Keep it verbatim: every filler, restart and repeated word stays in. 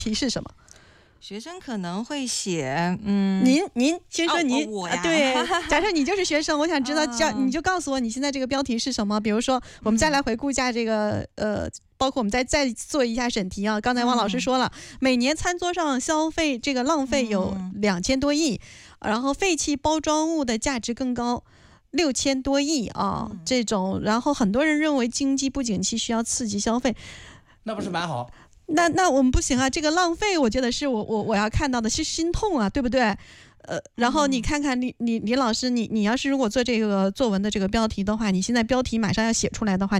题是什么？ 学生可能会写，嗯， 您您先说您、 哦、我呀， 对，假设你就是学生，我想知道，教、 嗯、 你就告诉我你现在这个标题是什么。比如说，我们再来回顾一下这个，呃，包括我们再再做一下审题啊。刚才汪老师说了，嗯、每年餐桌上消费这个浪费有两千多亿，嗯、然后废弃包装物的价值更高。六千多亿啊，嗯、这种，然后很多人认为经济不景气需要刺激消费， 那不是蛮好？ 那那我们不行啊，这个浪费，我觉得是我我我要看到的是心痛啊，对不对？呃，然后你看看李李李老师，你你要是如果做这个作文的这个标题的话，你现在标题马上要写出来的话，